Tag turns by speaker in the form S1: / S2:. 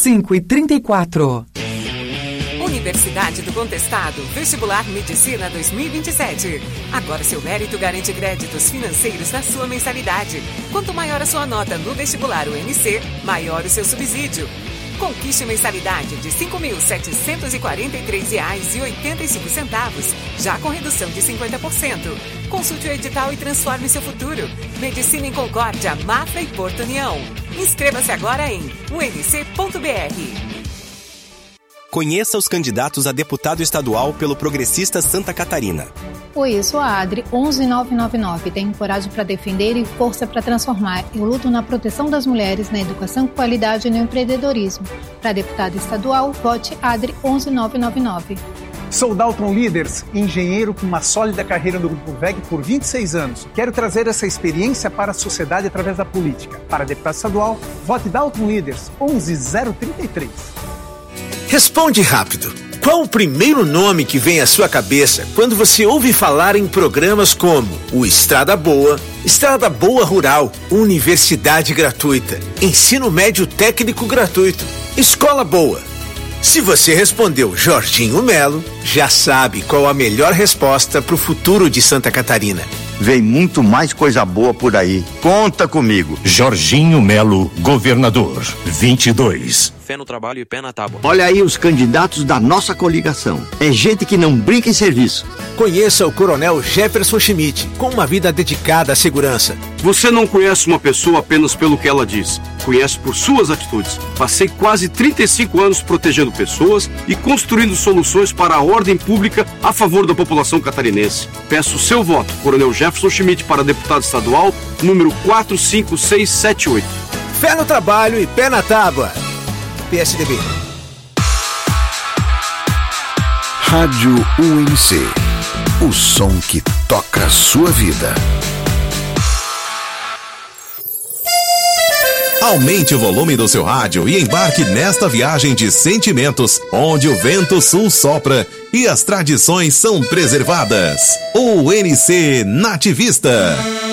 S1: 5h34.
S2: Universidade do Contestado, Vestibular Medicina 2027. Agora seu mérito garante créditos financeiros na sua mensalidade. Quanto maior a sua nota no vestibular UNC, maior o seu subsídio. Conquiste mensalidade de R$ 5.743,85, já com redução de 50%. Consulte o edital e transforme seu futuro. Medicina em Concórdia, Mafra e Porto União. Inscreva-se agora em unc.br.
S3: Conheça os candidatos a deputado estadual pelo Progressista Santa Catarina.
S4: Oi, eu sou a Adri, 11999. Tenho coragem para defender e força para transformar. Eu luto na proteção das mulheres, na educação, qualidade e no empreendedorismo. Para deputada estadual, vote Adri, 11999.
S5: Sou Dalton Leaders, engenheiro com uma sólida carreira no Grupo VEG por 26 anos. Quero trazer essa experiência para a sociedade através da política. Para deputado estadual, vote Dalton Leaders, 11033.
S6: Responde rápido. Qual o primeiro nome que vem à sua cabeça quando você ouve falar em programas como o Estrada Boa Rural, Universidade Gratuita, Ensino Médio Técnico Gratuito, Escola Boa? Se você respondeu Jorginho Melo, já sabe qual a melhor resposta para o futuro de Santa Catarina.
S7: Vem muito mais coisa boa por aí. Conta comigo.
S8: Jorginho Melo, governador, 22.
S3: Fé no trabalho e pé na tábua.
S7: Olha aí os candidatos da nossa coligação. É gente que não brinca em serviço.
S6: Conheça o Coronel Jefferson Schmidt, com uma vida dedicada à segurança.
S9: Você não conhece uma pessoa apenas pelo que ela diz. Conhece por suas atitudes. Passei quase 35 anos protegendo pessoas e construindo soluções para a ordem pública a favor da população catarinense. Peço o seu voto, Coronel Jefferson Schmidt, para deputado estadual, número 45678.
S6: Fé no trabalho e pé na tábua. PSDB.
S10: Rádio UNC. O som que toca a sua vida.
S11: Aumente o volume do seu rádio e embarque nesta viagem de sentimentos, onde o vento sul sopra e as tradições são preservadas. UNC Nativista.